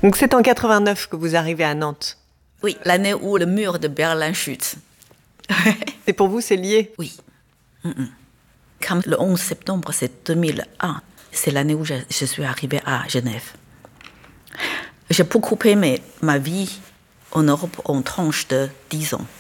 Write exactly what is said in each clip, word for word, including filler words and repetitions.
Donc c'est en quatre-vingt-neuf que vous arrivez à Nantes. Oui, l'année où le mur de Berlin chute. Et pour vous, c'est lié? Oui. Mm-mm. Comme le onze septembre, c'est deux mille un. C'est l'année où je, je suis arrivée à Genève. J'ai beaucoup aimé ma vie en Europe en tranche de dix ans.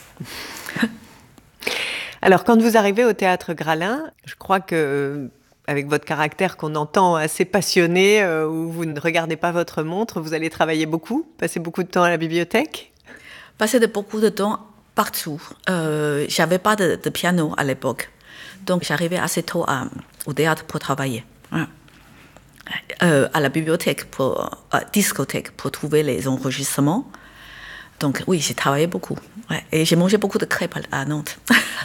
Alors, quand vous arrivez au Théâtre Gralin, je crois que, avec votre caractère qu'on entend assez passionné, euh, où vous ne regardez pas votre montre, vous allez travailler beaucoup, passer beaucoup de temps à la bibliothèque? Passer de beaucoup de temps partout. Euh, j'avais pas de, de piano à l'époque. Donc, j'arrivais assez tôt à, au théâtre pour travailler. Ouais. Euh, à la bibliothèque, pour, à la discothèque, pour trouver les enregistrements. Donc, oui, j'ai travaillé beaucoup. Ouais. Et j'ai mangé beaucoup de crêpes à, à Nantes.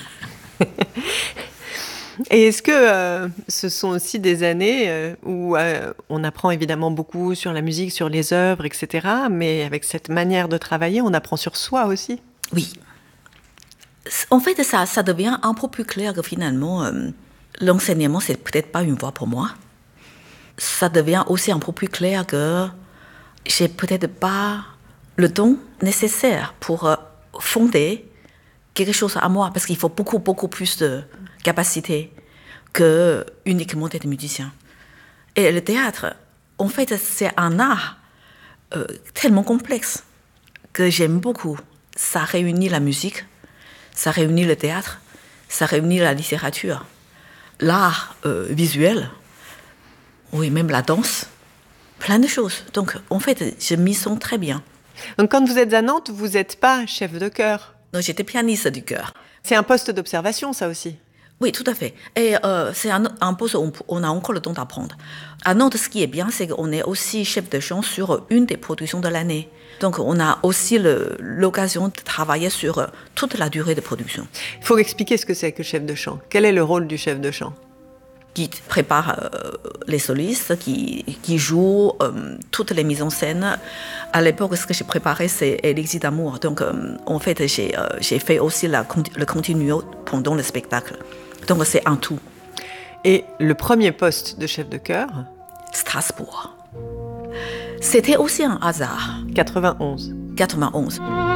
Et est-ce que euh, ce sont aussi des années euh, où euh, on apprend évidemment beaucoup sur la musique, sur les œuvres, et cetera, mais avec cette manière de travailler, on apprend sur soi aussi? Oui. En fait, ça, ça devient un peu plus clair que finalement, euh, l'enseignement, c'est peut-être pas une voie pour moi. Ça devient aussi un peu plus clair que j'ai peut-être pas le don nécessaire pour euh, fonder quelque chose à moi, parce qu'il faut beaucoup, beaucoup plus de capacité que uniquement être musicien. Et le théâtre, en fait, c'est un art euh, tellement complexe que j'aime beaucoup. Ça réunit la musique, ça réunit le théâtre, ça réunit la littérature, l'art euh, visuel, oui, même la danse, plein de choses. Donc, en fait, je m'y sens très bien. Donc, quand vous êtes à Nantes, vous n'êtes pas chef de chœur? Donc, j'étais pianiste du chœur. C'est un poste d'observation, ça aussi? Oui, tout à fait. Et euh, c'est un, un poste où on, on a encore le temps d'apprendre. À Nantes, ce qui est bien, c'est qu'on est aussi chef de chant sur une des productions de l'année. Donc, on a aussi le, l'occasion de travailler sur toute la durée de production. Il faut expliquer ce que c'est que chef de chant. Quel est le rôle du chef de chant? Qui prépare euh, les solistes, qui, qui joue euh, toutes les mises en scène. À l'époque, ce que j'ai préparé, c'est Élixir d'amour. Donc, euh, en fait, j'ai, euh, j'ai fait aussi la, le continuo pendant le spectacle. Donc, c'est un tout. Et le premier poste de chef de chœur? Strasbourg. C'était aussi un hasard. quatre-vingt-onze. quatre-vingt-onze.